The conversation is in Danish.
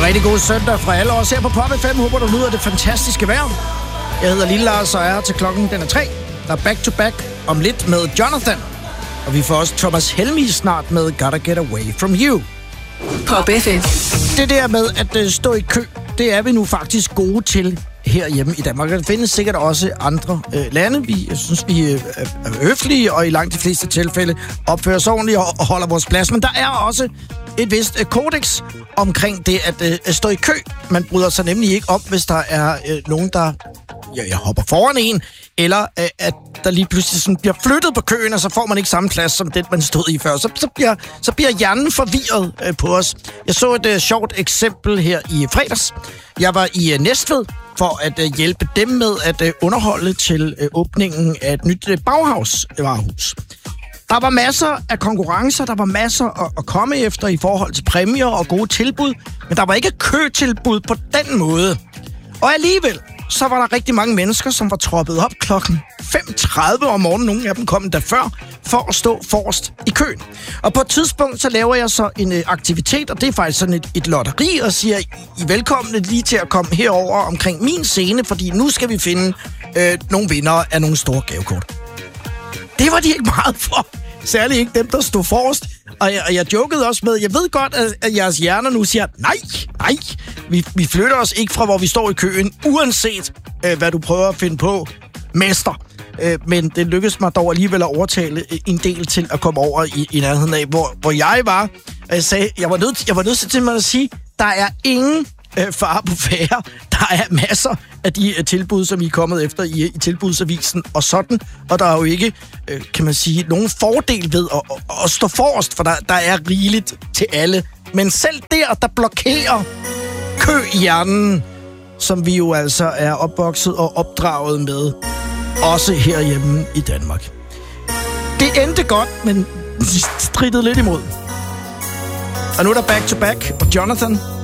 Rigtig god søndag fra alle os her på Pop FM. Håber, du nyder det fantastiske vejr. Jeg hedder Lille Lars, og er til klokken den er 3. Der er back to back om lidt med Jonathan. Og vi får også Thomas Helmig snart med Gotta Get Away From You. Pop FM. Det der med at stå i kø, det er vi nu faktisk gode til herhjemme i Danmark. Der findes sikkert også andre lande. Jeg synes, vi er høflige, og i langt de fleste tilfælde opfører os ordentligt og holder vores plads. Men der er også et vist kodex omkring det at stå i kø. Man bryder sig nemlig ikke om, hvis der er nogen, der hopper foran en, eller at der lige pludselig sådan bliver flyttet på køen, og så får man ikke samme plads som den, man stod i før. Så bliver hjernen forvirret på os. Jeg så et sjovt eksempel her i fredags. Jeg var i Næstved for at hjælpe dem med at underholde til åbningen af et nyt Bauhaus-varehus. Der var masser af konkurrencer, der var masser at komme efter i forhold til præmier og gode tilbud, men der var ikke køtilbud på den måde. Og alligevel, så var der rigtig mange mennesker, som var troppet op klokken 5:30 om morgenen. Nogle af dem kom der før, for at stå forrest i køen. Og på et tidspunkt, så laver jeg så en aktivitet, og det er faktisk sådan et lotteri, og siger, I er velkomne lige til at komme herover omkring min scene, fordi nu skal vi finde nogle vindere af nogle store gavekort. Det var de ikke meget for. Særligt ikke dem, der stod forrest. Og jeg jokede også med, jeg ved godt, at jeres hjerner nu siger, nej, vi flytter os ikke fra, hvor vi står i køen, uanset hvad du prøver at finde på, mester. Men det lykkedes mig dog alligevel at overtale en del til at komme over i nærheden af, hvor jeg var. Og jeg sagde, jeg var nødt til at sige, der er ingen fare på færre. Der er masser af de tilbud, som I er kommet efter i tilbudsavisen og sådan. Og der er jo ikke, kan man sige, nogen fordel ved at stå forrest, for der er rigeligt til alle. Men selv der blokerer køhjernen, som vi jo altså er opvokset og opdraget med, også herhjemme i Danmark. Det endte godt, men strittede lidt imod. Og nu er der back to back, og Jonathan